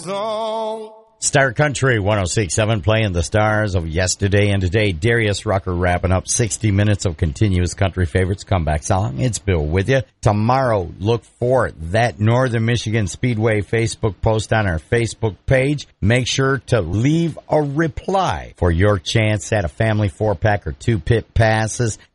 song. Star Country 106.7 playing the stars of yesterday and today. Darius Rucker wrapping up 60 minutes of continuous country favorites comeback song. It's Bill with you. Tomorrow, look for that Northern Michigan Speedway Facebook post on our Facebook page. Make sure to leave a reply for your chance at a family 4-pack or 2 pit passes.